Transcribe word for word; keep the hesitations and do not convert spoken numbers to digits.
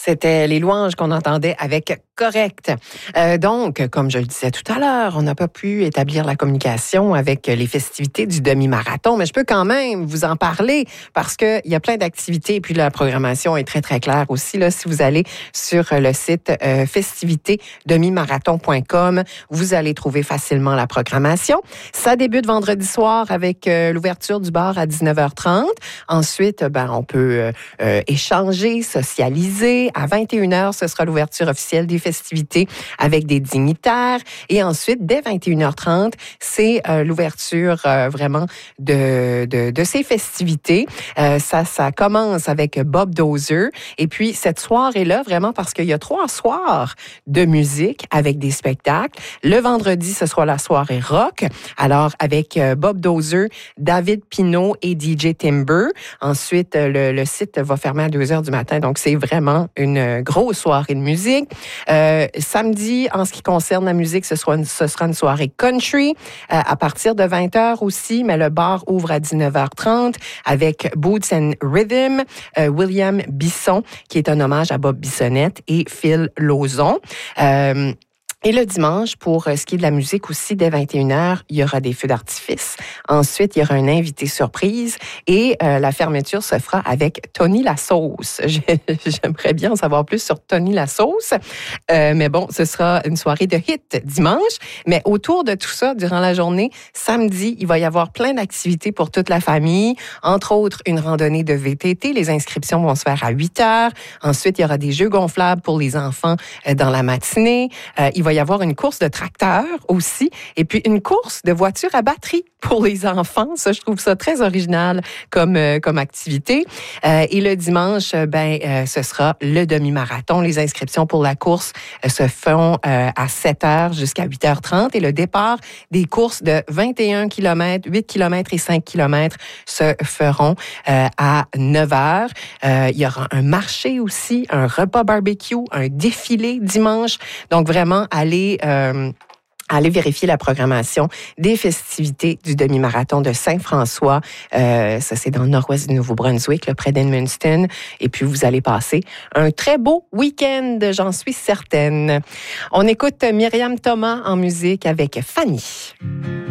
C'était les louanges qu'on entendait avec Correct. Euh, donc, comme je le disais tout à l'heure, on n'a pas pu établir la communication avec les festivités du demi-marathon, mais je peux quand même vous en parler parce qu'il y a plein d'activités et puis la programmation est très, très claire aussi. Là, si vous allez sur le site euh, festivité demi marathon point com, vous allez trouver facilement la programmation. Ça débute vendredi soir avec euh, l'ouverture du bar à dix-neuf heures trente. Ensuite, ben, on peut euh, échanger, socialiser. À vingt et une heures, ce sera l'ouverture officielle des festivités avec des dignitaires. Et ensuite, dès vingt et une heures trente, c'est euh, l'ouverture euh, vraiment de, de, de ces festivités. Euh, ça, ça commence avec Bob Dozer. Et puis, cette soirée-là, vraiment, parce qu'il y a trois soirs de musique avec des spectacles. Le vendredi, ce sera la soirée rock. Alors, avec euh, Bob Dozer, David Pinault et D J Timber. Ensuite, le, le site va fermer à deux heures du matin. Donc, c'est vraiment une grosse soirée de musique. Euh, samedi, en ce qui concerne la musique, ce sera une, ce sera une soirée country euh, à partir de vingt heures aussi, mais le bar ouvre à dix-neuf heures trente avec Boots and Rhythm, euh, William Bisson, qui est un hommage à Bob Bissonnette, et Phil Lauzon. Euh, Et le dimanche, pour ce qui est de la musique aussi, dès vingt et une heures, il y aura des feux d'artifice. Ensuite, il y aura un invité surprise et euh, la fermeture se fera avec Tony la Sauce. J'aimerais bien en savoir plus sur Tony la Sauce. Euh, mais bon, ce sera une soirée de hit dimanche. Mais autour de tout ça, durant la journée, samedi, il va y avoir plein d'activités pour toute la famille. Entre autres, une randonnée de V T T. Les inscriptions vont se faire à huit heures. Ensuite, il y aura des jeux gonflables pour les enfants euh, dans la matinée. Euh, il va y avoir une course de tracteurs aussi, et puis une course de voitures à batterie pour les enfants. Ça, je trouve ça très original comme euh, comme activité. Euh, et le dimanche, ben, euh, ce sera le demi-marathon. Les inscriptions pour la course euh, se font euh, à sept heures jusqu'à huit heures trente, et le départ des courses de vingt et un kilomètres, huit kilomètres et cinq kilomètres se feront euh, à neuf heures. Euh, il y aura un marché aussi, un repas barbecue, un défilé dimanche. Donc, vraiment, aller euh, aller vérifier la programmation des festivités du demi-marathon de Saint-François. Euh, ça, c'est dans le nord-ouest du Nouveau-Brunswick, là, près d'Edmundston. Et puis, vous allez passer un très beau week-end, j'en suis certaine. On écoute Myriam Thomas en musique avec Fanny.